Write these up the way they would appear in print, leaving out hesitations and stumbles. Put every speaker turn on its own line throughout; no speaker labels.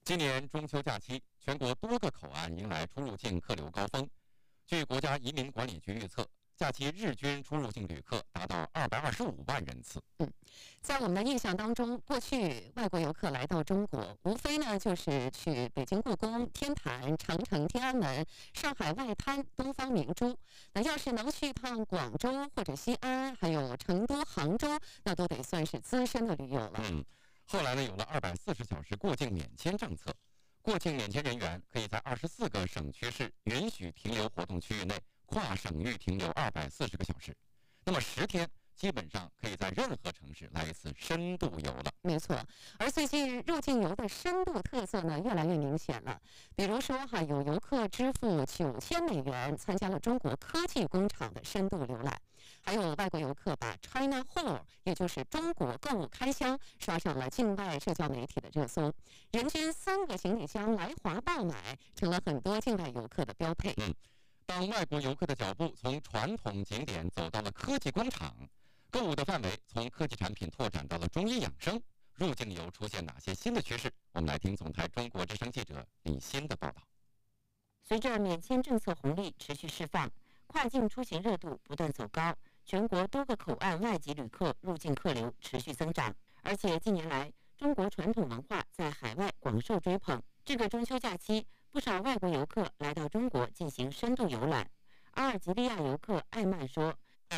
今年中秋假期，全国多个口岸迎来出入境客流高峰。据国家移民管理局预测，假期日均出入境旅客达到225万人次。
在我们的印象当中，过去外国游客来到中国，无非呢就是去北京故宫、天坛、长城、天安门、上海外滩、东方明珠。那要是能去一趟广州或者西安，还有成都、杭州，那都得算是资深的驴友了。
后来呢，有了240小时过境免签政策，过境免签人员可以在24个省区市允许停留活动区域内跨省域停留240个小时。那么10天基本上可以在任何城市来一次深度游了。
没错，而最近入境游的深度特色呢越来越明显了。比如说有游客支付$9000参加了中国科技工厂的深度浏览，还有外国游客把 China Haul， 也就是中国购物开箱，刷上了境外社交媒体的热搜。人均3个行李箱来华爆买，成了很多境外游客的标配。
当外国游客的脚步从传统景点走到了科技工厂，购物的范围从科技产品拓展到了中医养生，入境游出现哪些新的趋势？我们来听总台中国之声记者李欣的报道。
随着免签政策红利持续释放，跨境出行热度不断走高，全国多个口岸外籍旅客入境客流持续增长。而且近年来，中国传统文化在海外广受追捧。这个中秋假期，不少外国游客来到中国进行深度游览。阿尔及利亚游客艾曼说：“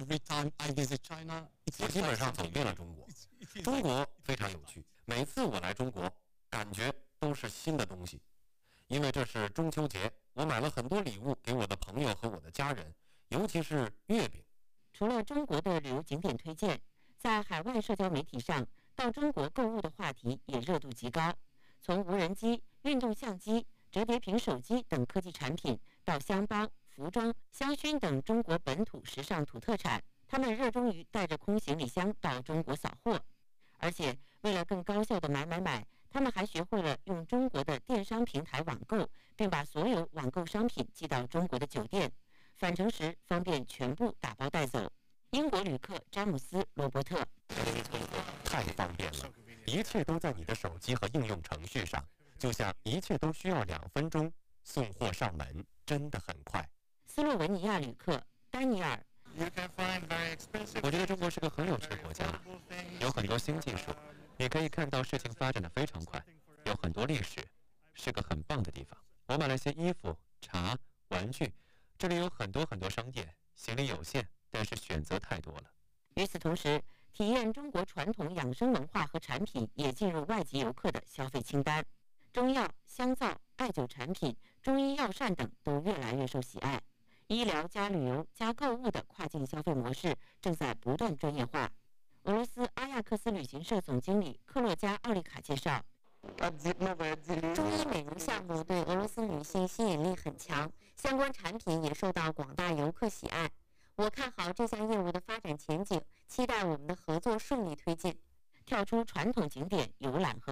我基本上走遍了中国，中国非常有趣。每次我来中国，感觉都是新的东西。因为这是中秋节，我买了很多礼物给我的朋友和我的家人，尤其是月饼。”
除了中国的旅游景点推荐，在海外社交媒体上，到中国购物的话题也热度极高。从无人机、运动相机、折叠屏手机等科技产品，到香包、服装、香薰等中国本土时尚土特产，他们热衷于带着空行李箱到中国扫货。而且为了更高效的买，他们还学会了用中国的电商平台网购，并把所有网购商品寄到中国的酒店，返程时方便全部打包带走。英国旅客詹姆斯·罗伯特：“
太方便了，一切都在你的手机和应用程序上，就像一切都需要2分钟，送货上门真的很快。”
斯洛文尼亚旅客丹尼尔：“
我觉得中国是个很有趣的国家，有很多新技术，你可以看到事情发展的非常快，有很多历史，是个很棒的地方。我买了些衣服、茶、玩具，这里有很多商店，行李有限，但是选择太多了。”
与此同时，体验中国传统养生文化和产品也进入外籍游客的消费清单。中药、香皂、艾灸产品、中医药膳等都越来越受喜爱。医疗加旅游加购物的跨境消费模式正在不断专业化。俄罗斯阿亚克斯旅行社总经理克洛加·奥利卡介绍，
中医美容项目对俄罗斯女性吸引力很强，相关产品也受到广大游客喜爱。我看好这项业务的发展前景，期待我们的合作顺利推进。
跳出传统景点游览和